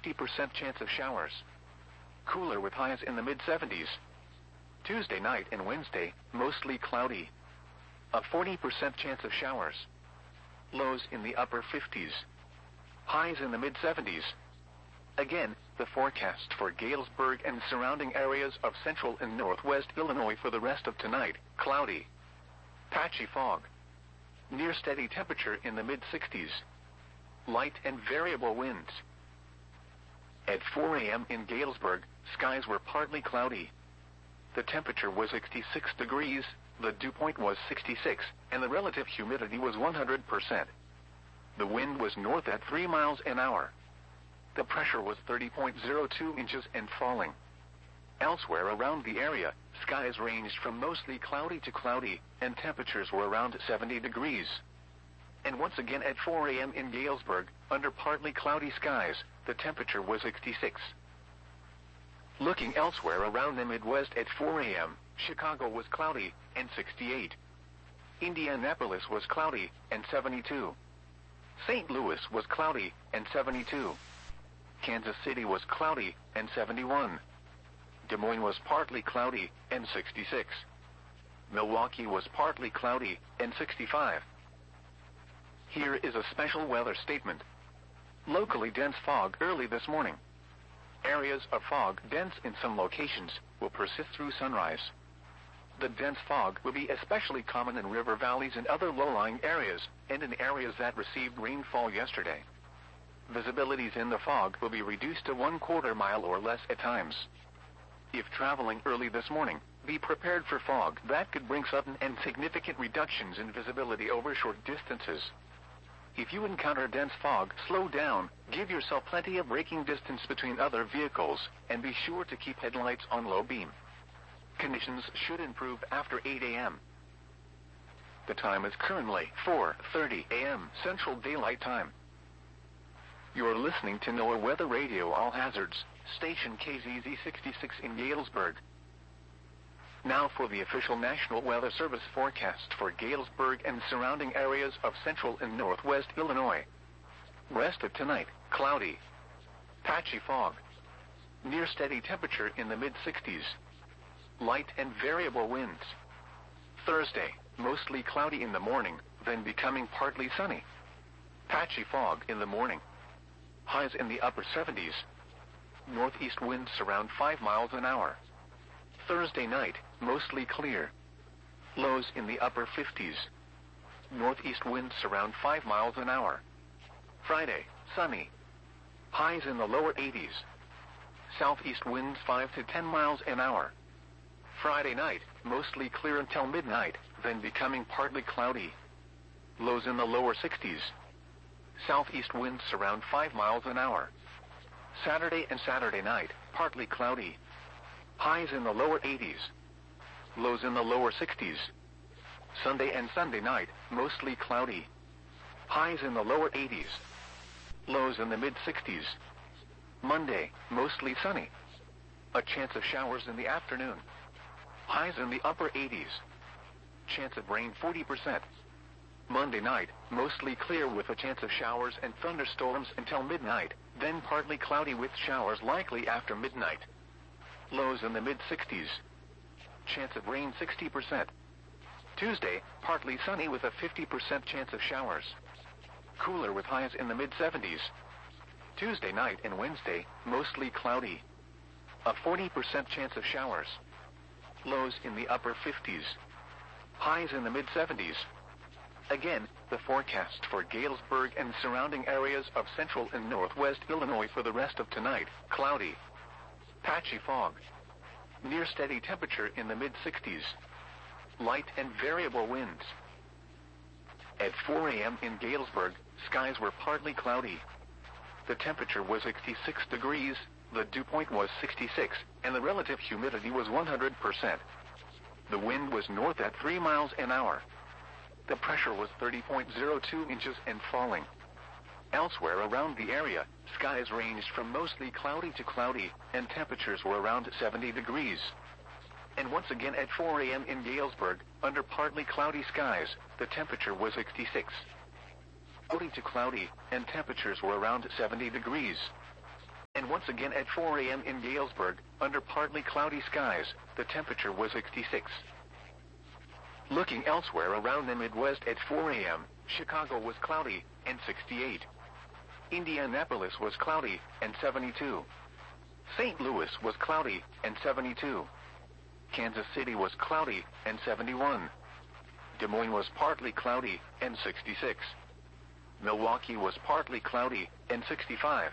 50% chance of showers. Cooler with highs in the mid-70s. Tuesday night and Wednesday, mostly cloudy. A 40% chance of showers. Lows in the upper 50s. Highs in the mid-70s. Again, the forecast for Galesburg and surrounding areas of central and northwest Illinois for the rest of tonight, cloudy. Patchy fog. Near steady temperature in the mid-60s. Light and variable winds. At 4 a.m. in Galesburg, skies were partly cloudy. The temperature was 66 degrees, the dew point was 66, and the relative humidity was 100%. The wind was north at 3 miles an hour. The pressure was 30.02 inches and falling. Elsewhere around the area, skies ranged from mostly cloudy to cloudy, and temperatures were around 70 degrees. And once again at 4 a.m. in Galesburg, under partly cloudy skies, the temperature was 66. Looking elsewhere around the Midwest at 4 a.m., Chicago was cloudy, and 68. Indianapolis was cloudy, and 72. St. Louis was cloudy, and 72. Kansas City was cloudy, and 71. Des Moines was partly cloudy, and 66. Milwaukee was partly cloudy, and 65. Here is a special weather statement. Locally dense fog early this morning. Areas of fog dense in some locations will persist through sunrise. The dense fog will be especially common in river valleys and other low-lying areas, and in areas that received rainfall yesterday. Visibilities in the fog will be reduced to 1/4 mile or less at times. If traveling early this morning, be prepared for fog that could bring sudden and significant reductions in visibility over short distances. If you encounter dense fog, slow down, give yourself plenty of braking distance between other vehicles, and be sure to keep headlights on low beam. Conditions should improve after 8 a.m. The time is currently 4:30 a.m. Central Daylight Time. You're listening to NOAA Weather Radio All Hazards, station KZZ 66 in Galesburg. Now for the official National Weather Service forecast for Galesburg and surrounding areas of central and northwest Illinois. Rest of tonight, cloudy. Patchy fog. Near steady temperature in the mid-60s. Light and variable winds. Thursday, mostly cloudy in the morning, then becoming partly sunny. Patchy fog in the morning. Highs in the upper 70s. Northeast winds around 5 miles an hour. Thursday night, mostly clear. Lows in the upper 50s. Northeast winds around 5 miles an hour. Friday, sunny. Highs in the lower 80s. Southeast winds 5 to 10 miles an hour. Friday night, mostly clear until midnight, then becoming partly cloudy. Lows in the lower 60s. Southeast winds around 5 miles an hour. Saturday and Saturday night, partly cloudy. Highs in the lower 80s. Lows in the lower 60s. Sunday and Sunday night, mostly cloudy. Highs in the lower 80s. Lows in the mid-60s. Monday, mostly sunny. A chance of showers in the afternoon. Highs in the upper 80s. Chance of rain 40%. Monday night, mostly clear with a chance of showers and thunderstorms until midnight, then partly cloudy with showers likely after midnight. Lows in the mid-60s. Chance of rain 60%. Tuesday, partly sunny with a 50% chance of showers. Cooler with highs in the mid-70s. Tuesday night and Wednesday, mostly cloudy. A 40% chance of showers. Lows in the upper 50s. Highs in the mid-70s. Again, the forecast for Galesburg and surrounding areas of central and northwest Illinois for the rest of tonight, cloudy. Patchy fog. Near steady temperature in the mid-60s. Light and variable winds. At 4 a.m. in Galesburg, skies were partly cloudy. The temperature was 66 degrees, the dew point was 66, and the relative humidity was 100%. The wind was north at 3 miles an hour. The pressure was 30.02 inches and falling. Elsewhere around the area, skies ranged from mostly cloudy to cloudy, and temperatures were around 70 degrees. And once again at 4 a.m. in Galesburg, under partly cloudy skies, the temperature was 66. Cloudy to cloudy, and temperatures were around 70 degrees. And once again at 4 a.m. in Galesburg, under partly cloudy skies, the temperature was 66. Looking elsewhere around the Midwest at 4 a.m., Chicago was cloudy and 68. Indianapolis was cloudy and 72. St. Louis was cloudy and 72. Kansas City was cloudy and 71. Des Moines was partly cloudy and 66. Milwaukee was partly cloudy and 65.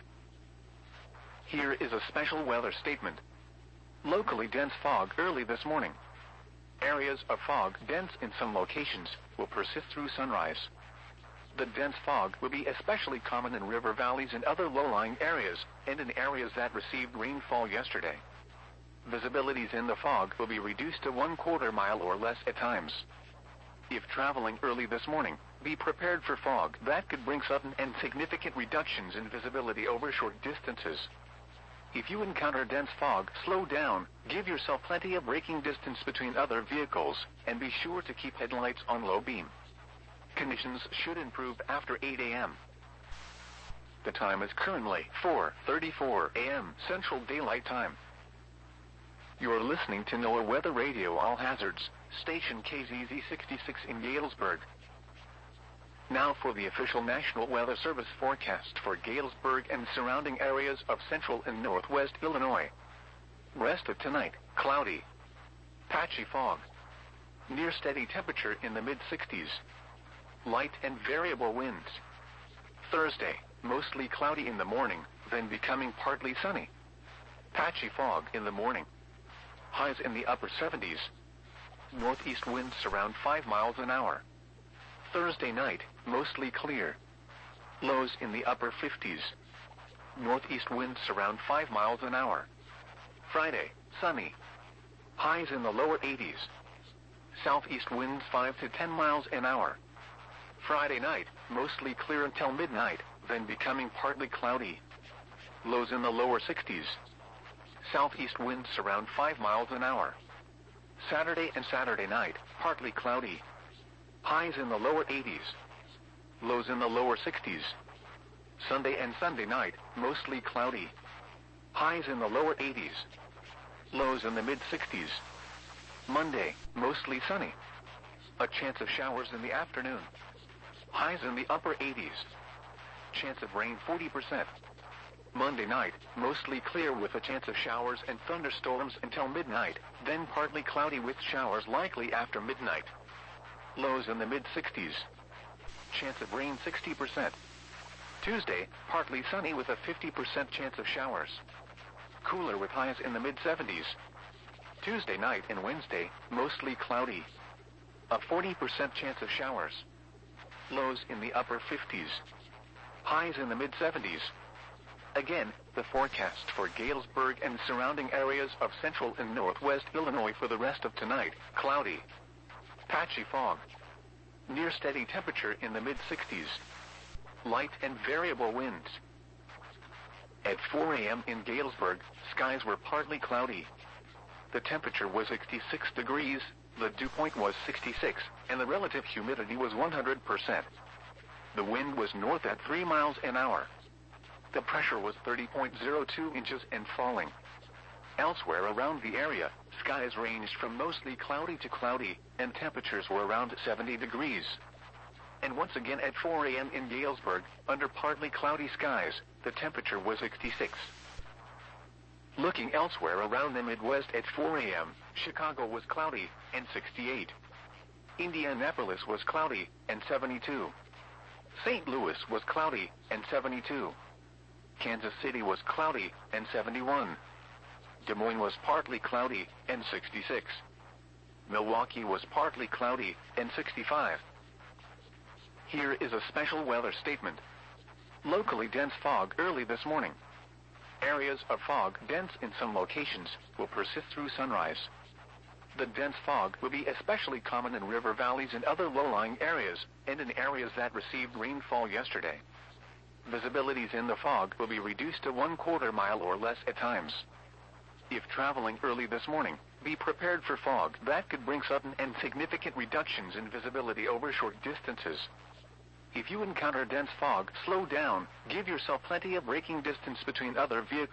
Here is a special weather statement. Locally dense fog early this morning. Areas of fog dense in some locations will persist through sunrise. The dense fog will be especially common in river valleys and other low-lying areas, and in areas that received rainfall yesterday. Visibilities in the fog will be reduced to 1/4 mile or less at times. If traveling early this morning, be prepared for fog that could bring sudden and significant reductions in visibility over short distances. If you encounter dense fog, slow down, give yourself plenty of braking distance between other vehicles, and be sure to keep headlights on low beam. Conditions should improve after 8 a.m. The time is currently 4:34 a.m. Central Daylight Time. You're listening to NOAA Weather Radio All Hazards, station KZZ 66 in Galesburg. Now for the official National Weather Service forecast for Galesburg and surrounding areas of central and northwest Illinois. Rest of tonight, cloudy. Patchy fog. Near steady temperature in the mid-60s. Light and variable winds. Thursday, mostly cloudy in the morning, then becoming partly sunny. Patchy fog in the morning. Highs in the upper 70s. Northeast winds around 5 miles an hour. Thursday night, mostly clear. Lows in the upper 50s. Northeast winds around 5 miles an hour. Friday, sunny. Highs in the lower 80s. Southeast winds 5 to 10 miles an hour. Friday night, mostly clear until midnight, then becoming partly cloudy. Lows in the lower 60s. Southeast winds around 5 miles an hour. Saturday and Saturday night, partly cloudy. Highs in the lower 80s. Lows in the lower 60s. Sunday and Sunday night, mostly cloudy. Highs in the lower 80s. Lows in the mid-60s. Monday, mostly sunny. A chance of showers in the afternoon. Highs in the upper 80s. Chance of rain 40%. Monday night, mostly clear with a chance of showers and thunderstorms until midnight, then partly cloudy with showers likely after midnight. Lows in the mid-60s. Chance of rain 60%. Tuesday, partly sunny with a 50% chance of showers. Cooler with highs in the mid-70s. Tuesday night and Wednesday, mostly cloudy. A 40% chance of showers. Lows in the upper 50s. Highs in the mid-70s. Again, the forecast for Galesburg and surrounding areas of central and northwest Illinois for the rest of tonight, cloudy. Patchy fog. Near steady temperature in the mid-60s. Light and variable winds. At 4 a.m. in Galesburg, skies were partly cloudy. The temperature was 66 degrees, the dew point was 66, and the relative humidity was 100%. The wind was north at 3 miles an hour. The pressure was 30.02 inches and falling. Elsewhere around the area, skies ranged from mostly cloudy to cloudy, and temperatures were around 70 degrees. And once again at 4 a.m. in Galesburg, under partly cloudy skies, the temperature was 66. Looking elsewhere around the Midwest at 4 a.m., Chicago was cloudy and 68. Indianapolis was cloudy and 72. St. Louis was cloudy and 72. Kansas City was cloudy and 71. Des Moines was partly cloudy and 66. Milwaukee was partly cloudy and 65. Here is a special weather statement. Locally dense fog early this morning. Areas of fog dense in some locations will persist through sunrise. The dense fog will be especially common in river valleys and other low-lying areas, and in areas that received rainfall yesterday. Visibilities in the fog will be reduced to 1/4 mile or less at times. If traveling early this morning, be prepared for fog that could bring sudden and significant reductions in visibility over short distances. If you encounter dense fog, slow down, give yourself plenty of braking distance between other vehicles.